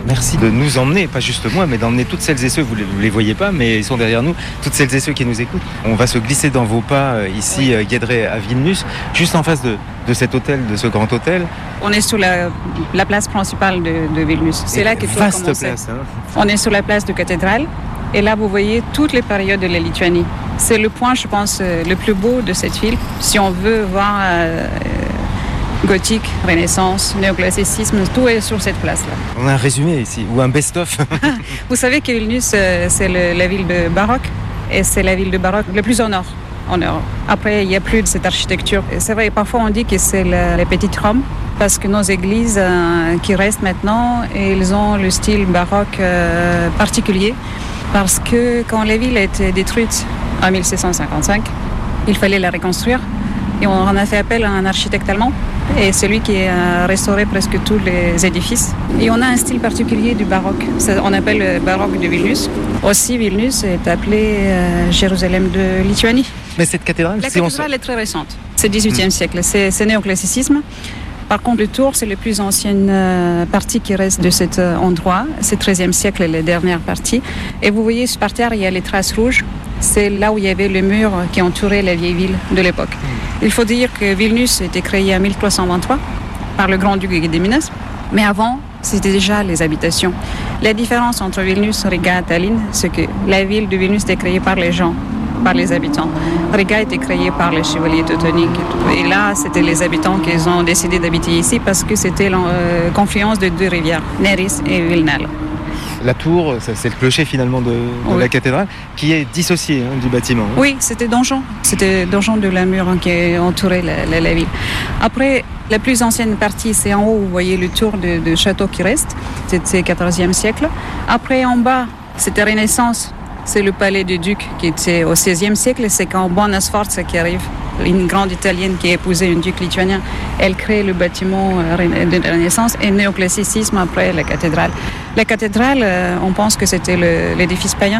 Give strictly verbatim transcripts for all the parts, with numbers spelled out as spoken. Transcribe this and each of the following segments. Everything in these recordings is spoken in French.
Merci de nous emmener, pas juste moi, mais d'emmener toutes celles et ceux, vous ne les, les voyez pas, mais ils sont derrière nous, toutes celles et ceux qui nous écoutent. On va se glisser dans vos pas euh, ici, oui. Guédré à Vilnius, juste en face de, de cet hôtel, de ce grand hôtel. On est sur la, la place principale de, de Vilnius. C'est et là que tout a commencé. Place, hein. On est sur la place de Cathédrale. Et là, vous voyez toutes les périodes de la Lituanie. C'est le point, je pense, le plus beau de cette ville. Si on veut voir euh, gothique, Renaissance, néoclassicisme, tout est sur cette place-là. On a un résumé ici, ou un best-of. Vous savez que Vilnius, c'est le, la ville de baroque, et c'est la ville de baroque le plus au nord, en Europe. Après, il n'y a plus de cette architecture. C'est vrai, parfois on dit que c'est la, la petite Rome, parce que nos églises euh, qui restent maintenant, elles ont le style baroque euh, particulier. Parce que quand la ville a été détruite en mille sept cent cinquante-cinq, il fallait la reconstruire. Et on en a fait appel à un architecte allemand. Et c'est lui qui a restauré presque tous les édifices. Et on a un style particulier du baroque. On appelle le baroque de Vilnius. Aussi, Vilnius est appelé euh, Jérusalem de Lituanie. Mais cette cathédrale, La si cathédrale on... est très récente. C'est dix-huitième mmh. siècle. C'est, c'est néoclassicisme. Par contre, le tour, c'est la plus ancienne euh, partie qui reste de cet euh, endroit. C'est treizième siècle, la dernière partie. Et vous voyez, par terre, il y a les traces rouges. C'est là où il y avait le mur qui entourait la vieille ville de l'époque. Il faut dire que Vilnius a été créé en mille trois cent vingt-trois par le grand-duc Gediminas. Mais avant, c'était déjà les habitations. La différence entre Vilnius, Riga et Tallinn, c'est que la ville de Vilnius était créée par les gens, par les habitants. Riga a été créée par les chevaliers teutoniques. Et, et là, c'était les habitants qui ont décidé d'habiter ici parce que c'était la euh, confluence de deux rivières, Neris et Vilnal. La tour, c'est le clocher finalement de, de oui. la cathédrale, qui est dissocié hein, du bâtiment. Hein. Oui, c'était donjon. C'était donjon de la mur hein, qui entourait la, la, la ville. Après, la plus ancienne partie, c'est en haut, vous voyez le tour de, de château qui reste. C'était quatorzième siècle. Après, en bas, c'était Renaissance. C'est le palais du duc qui était au seizième siècle. C'est quand Buona Sforza qui arrive, une grande italienne qui a épousé un duc lituanien. Elle crée le bâtiment de Renaissance et néoclassicisme après la cathédrale. La cathédrale, on pense que c'était le, l'édifice païen.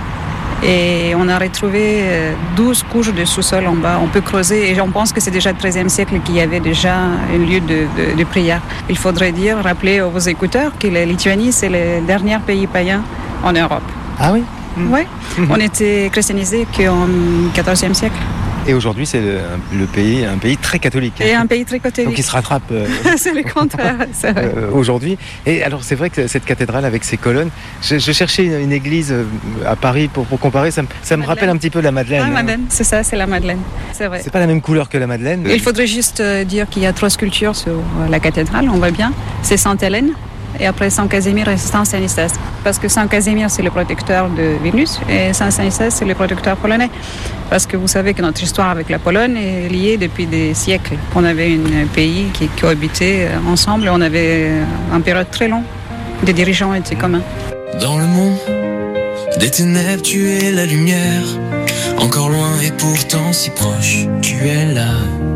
Et on a retrouvé douze couches de sous-sol en bas. On peut creuser et on pense que c'est déjà le treizième siècle qu'il y avait déjà un lieu de, de, de prière. Il faudrait dire, rappeler aux écouteurs que la Lituanie, c'est le dernier pays païen en Europe. Ah oui? Oui, mmh. On était christianisé qu'en quatorzième siècle. Et aujourd'hui, c'est le, le pays, un pays très catholique. Et un pays très catholique. Donc il se rattrape euh, c'est le contraire, c'est vrai. Euh, aujourd'hui. Et alors c'est vrai que cette cathédrale avec ses colonnes, je, je cherchais une, une église à Paris pour, pour comparer, ça, ça me rappelle un petit peu la Madeleine. Ah, Madeleine, hein. C'est ça, c'est la Madeleine. C'est vrai. C'est pas la même couleur que la Madeleine. Il faudrait juste dire qu'il y a trois sculptures sur la cathédrale, on voit bien. C'est Sainte-Hélène. Et après Saint Casimir et Saint Stanislas. Parce que Saint Casimir, c'est le protecteur de Vilnius et Saint Stanislas, c'est le protecteur polonais. Parce que vous savez que notre histoire avec la Pologne est liée depuis des siècles. On avait un pays qui cohabitait ensemble et on avait une période très longue. Des dirigeants étaient communs. Dans le monde des ténèbres, tu es la lumière. Encore loin et pourtant si proche, tu es là.